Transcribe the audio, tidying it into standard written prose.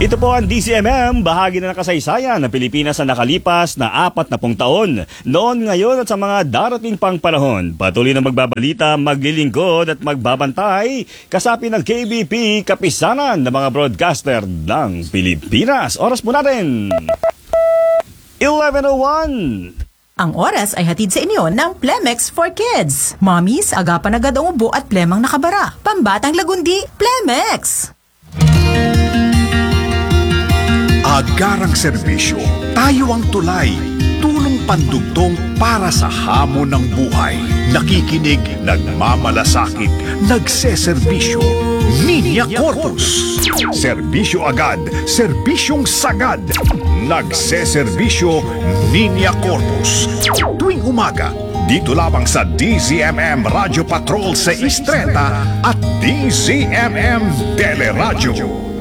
Ito po ang DZMM, bahagi na ng kasaysayan ng Pilipinas sa nakalipas na 40 taon. Noon, ngayon at sa mga darating pang panahon, patuloy na magbabalita, maglilingkod at magbabantay kasapi ng KBP, kapisanan ng mga broadcaster ng Pilipinas. Oras po natin, 11:01. Ang oras ay hatid sa inyo ng Plemex for Kids. Mommies, agapan agad ang ubo at plemang nakabara. Pambatang lagundi, Plemex! Agarang serbisyo, tayo ang tulay, tulong pandugtong para sa hamon ng buhay. Nakikinig, nagmamalasakit, nagseserbisyo. Linya Corpus. Serbisyo agad, serbisyong sagad. Nagseserbisyo, Linya Corpus. Tuwing umaga, dito lamang sa DZMM Radio Patrol 630 at DZMM Teleradyo.